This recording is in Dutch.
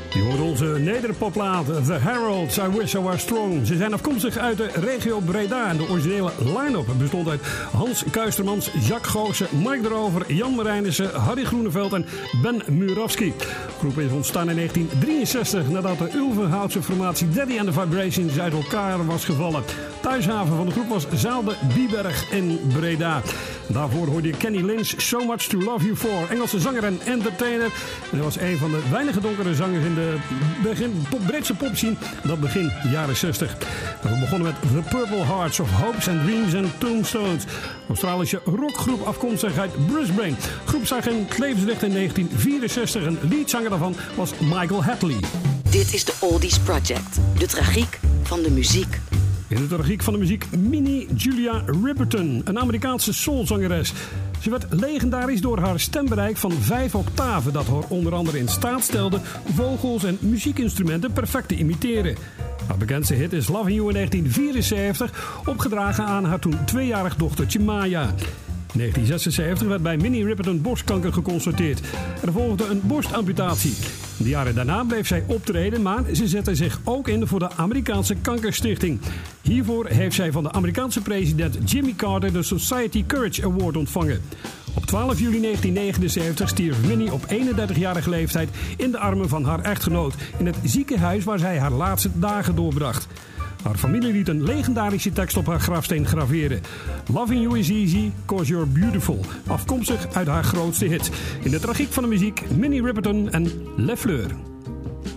Je hoort onze nederpopplaat The Heralds, I Wish I Was Strong. Ze zijn afkomstig uit de regio Breda en de originele line-up bestond uit Hans Kuistermans, Jacques Goossen, Mike de Rover, Jan Marijnissen, Harry Groeneveld en Ben Murawski. De groep is ontstaan in 1963 nadat de Ulvenhoutse formatie Daddy and the Vibrations uit elkaar was gevallen. Thuishaven van de groep was Zaal de Biberg in Breda. Daarvoor hoorde je Kenny Lynch, So Much to Love You For, Engelse zanger en entertainer. En hij was een van de weinige donkere zangers in de Britse popscene, dat begin jaren 60. We begonnen met The Purple Hearts of Hopes and Dreams and Tombstones. Australische rockgroep afkomstig uit Brisbane. Groep zag in het levenslicht in 1964 en leadzanger daarvan was Michael Hadley. Dit is de Oldies Project, de tragiek van de muziek. In de tragiek van de muziek Minnie Julia Riperton, een Amerikaanse soulzangeres. Ze werd legendarisch door haar stembereik van 5 octaven, dat haar onder andere in staat stelde vogels en muziekinstrumenten perfect te imiteren. Haar bekendste hit is Loving You in 1974, opgedragen aan haar toen 2-jarig dochtertje Maya. In 1976 werd bij Minnie Riperton borstkanker geconstateerd. Er volgde een borstamputatie. In de jaren daarna bleef zij optreden, maar ze zette zich ook in voor de Amerikaanse Kankerstichting. Hiervoor heeft zij van de Amerikaanse president Jimmy Carter de Society Courage Award ontvangen. Op 12 juli 1979 stierf Minnie op 31-jarige leeftijd in de armen van haar echtgenoot in het ziekenhuis waar zij haar laatste dagen doorbracht. Haar familie liet een legendarische tekst op haar grafsteen graveren. Loving you is easy, cause you're beautiful. Afkomstig uit haar grootste hit. In de tragiek van de muziek Minnie Riperton en Le Fleur.